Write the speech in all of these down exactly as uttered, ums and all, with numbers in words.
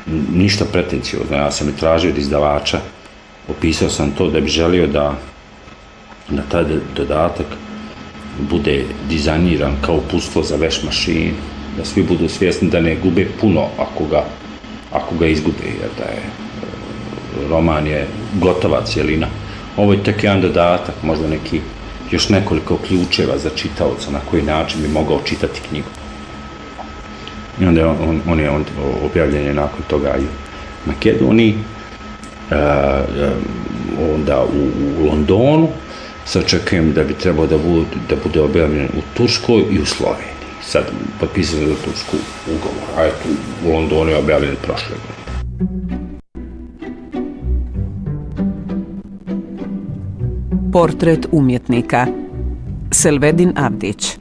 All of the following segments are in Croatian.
ništa pretenciozno. Ja sam i tražio od izdavača, opisao sam to da bi želio da, da taj dodatak bude dizajniran kao uputstvo za veš mašinu, da svi budu svjesni da ne gube puno ako ga, ako ga izgube, jer da je roman je gotova cijelina. Ovo je tek jedan dodatak, možda neki još nekoliko ključeva za čitaoca na koji način bi mogao čitati knjigu. I onda je on, on je on objavljen je nakon toga i u Makedoniji, e, onda u, u Londonu. Sad čekujem da bi trebao da bude, da bude objavljen u Turskoj i u Sloveniji. Sad potpisali za Tursku ugovor, a eto u Londonu je objavljen prošle godine. Portret umjetnika. Selvedin Avdić.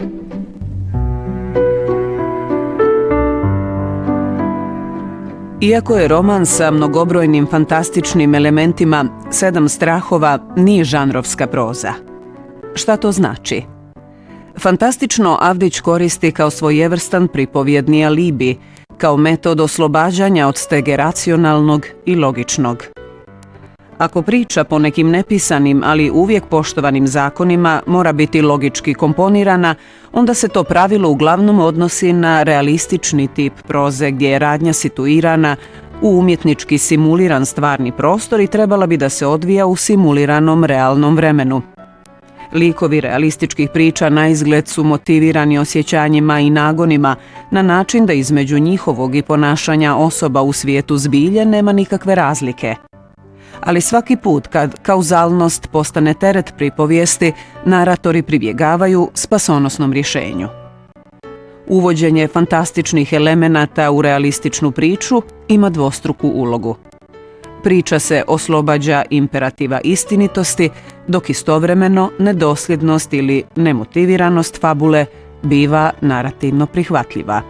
Iako je roman sa mnogobrojnim fantastičnim elementima, Sedam strahova nije žanrovska proza. Šta to znači? Fantastično Avdić koristi kao svojevrstan pripovjedni alibi, kao metod oslobađanja od stege racionalnog i logičnog. Ako priča po nekim nepisanim, ali uvijek poštovanim zakonima mora biti logički komponirana, onda se to pravilo uglavnom odnosi na realistični tip proze gdje je radnja situirana u umjetnički simuliran stvarni prostor i trebala bi da se odvija u simuliranom realnom vremenu. Likovi realističkih priča na izgled su motivirani osjećanjima i nagonima na način da između njihovog i ponašanja osoba u svijetu zbilje nema nikakve razlike. Ali svaki put kad kauzalnost postane teret pripovijesti, naratori pribjegavaju spasonosnom rješenju. Uvođenje fantastičnih elemenata u realističnu priču ima dvostruku ulogu. Priča se oslobađa imperativa istinitosti, dok istovremeno nedosljednost ili nemotiviranost fabule biva narativno prihvatljiva.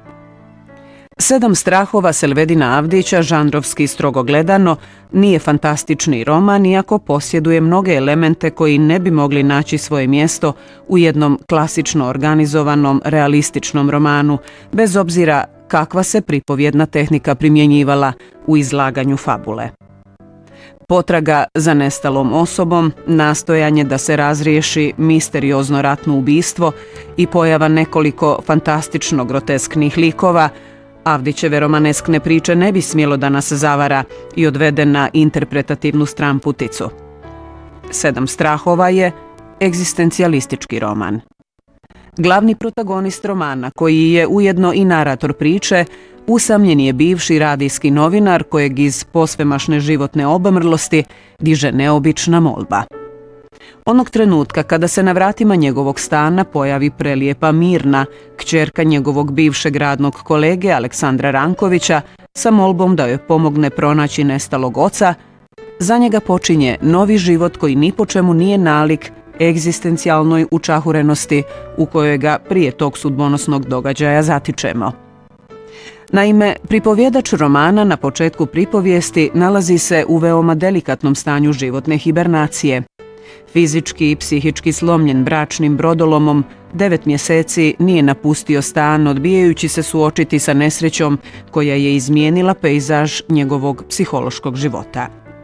Sedam strahova Selvedina Avdića, žanrovski strogo gledano, nije fantastični roman, iako posjeduje mnoge elemente koji ne bi mogli naći svoje mjesto u jednom klasično organizovanom realističnom romanu, bez obzira kakva se pripovjedna tehnika primjenjivala u izlaganju fabule. Potraga za nestalom osobom, nastojanje da se razriješi misteriozno ratno ubistvo i pojava nekoliko fantastično grotesknih likova, Avdićeve romaneskne priče ne bi smjelo da nas zavara i odvede na interpretativnu stranputicu. Sedam strahova je egzistencijalistički roman. Glavni protagonist romana, koji je ujedno i narator priče, usamljen je bivši radijski novinar kojeg iz posvemašne životne obamrlosti diže neobična molba. Onog trenutka kada se na vratima njegovog stana pojavi prelijepa Mirna, kćerka njegovog bivšeg radnog kolege Aleksandra Rankovića, sa molbom da joj pomogne pronaći nestalog oca, za njega počinje novi život koji ni po čemu nije nalik egzistencijalnoj učahurenosti u kojoj ga prije tog sudbonosnog događaja zatičemo. Naime, pripovjedač romana na početku pripovijesti nalazi se u veoma delikatnom stanju životne hibernacije. Fizički i psihički slomljen bračnim brodolomom, devet mjeseci nije napustio stan, odbijajući se suočiti sa nesrećom koja je izmijenila pejzaž njegovog psihološkog života.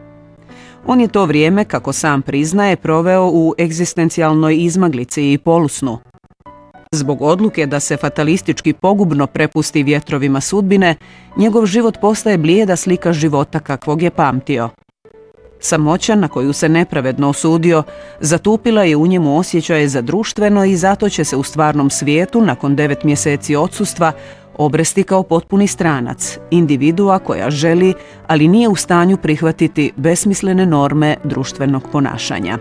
On je to vrijeme, kako sam priznaje, proveo u egzistencijalnoj izmaglici i polusnu. Zbog odluke da se fatalistički pogubno prepusti vjetrovima sudbine, njegov život postaje blijeda slika života kakvog je pamtio. Samoća na koju se nepravedno osudio zatupila je u njemu osjećaje za društveno i zato će se u stvarnom svijetu nakon devet mjeseci odsustva obresti kao potpuni stranac, individua koja želi, ali nije u stanju prihvatiti besmislene norme društvenog ponašanja.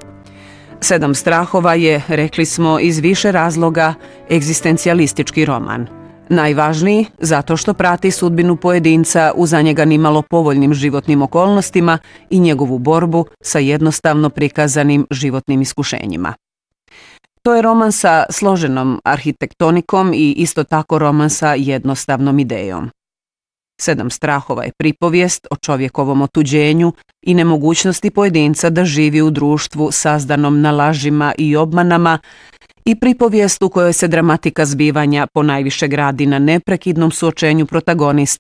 Sedam strahova je, rekli smo, iz više razloga egzistencijalistički roman. Najvažniji zato što prati sudbinu pojedinca u za njega nimalo povoljnim životnim okolnostima i njegovu borbu sa jednostavno prikazanim životnim iskušenjima. To je roman sa složenom arhitektonikom i isto tako roman sa jednostavnom idejom. Sedam strahova je pripovijest o čovjekovom otuđenju i nemogućnosti pojedinca da živi u društvu sazdanom na lažima i obmanama i pripovijest u kojoj se dramatika zbivanja ponajviše gradi na neprekidnom suočenju protagoniste